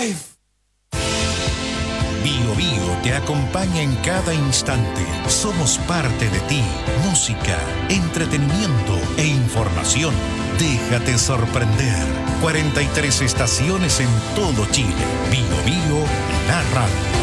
Bio Bio te acompaña en cada instante. Somos parte de ti. Música, entretenimiento e información. Déjate sorprender. 43 estaciones en todo Chile. Bio Bio, la radio.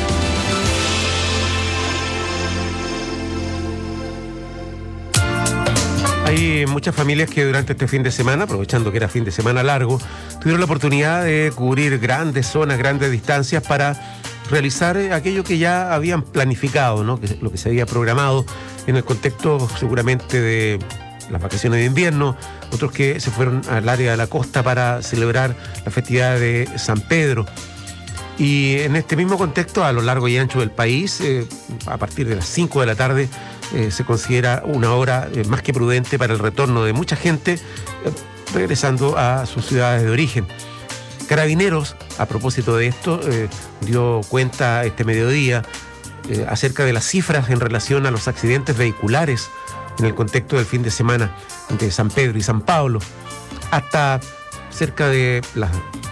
Hay muchas familias que durante este fin de semana, aprovechando que era fin de semana largo, tuvieron la oportunidad de cubrir grandes zonas, grandes distancias para realizar aquello que ya habían planificado, ¿no? Lo que se había programado en el contexto seguramente de las vacaciones de invierno, otros que se fueron al área de la costa para celebrar la festividad de San Pedro. Y en este mismo contexto, a lo largo y ancho del país, a partir de las 5 de la tarde, se considera una hora más que prudente para el retorno de mucha gente regresando a sus ciudades de origen. Carabineros, a propósito de esto, dio cuenta este mediodía acerca de las cifras en relación a los accidentes vehiculares en el contexto del fin de semana de San Pedro y San Pablo. Hasta cerca de las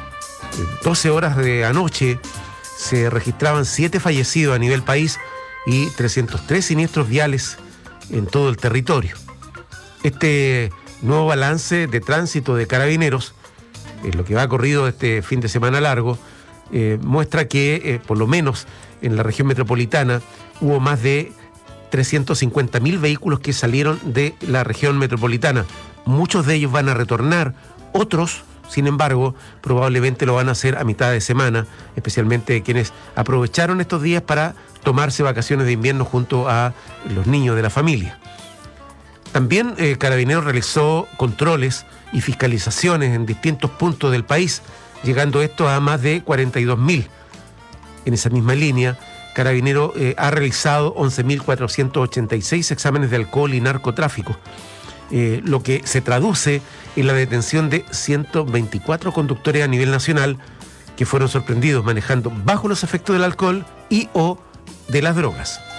12 horas de anoche se registraban 7 fallecidos a nivel país y 303 siniestros viales en todo el territorio. Este nuevo balance de tránsito de Carabineros, lo que va corrido este fin de semana largo, muestra que por lo menos en la región metropolitana hubo más de 350.000 vehículos que salieron de la región metropolitana. Muchos de ellos van a retornar, otros, sin embargo, probablemente lo van a hacer a mitad de semana, especialmente quienes aprovecharon estos días para tomarse vacaciones de invierno junto a los niños de la familia. También Carabineros realizó controles y fiscalizaciones en distintos puntos del país, llegando esto a más de 42.000. En esa misma línea, Carabineros ha realizado 11.486 exámenes de alcohol y narcotráfico, lo que se traduce en la detención de 124 conductores a nivel nacional que fueron sorprendidos manejando bajo los efectos del alcohol y o de las drogas.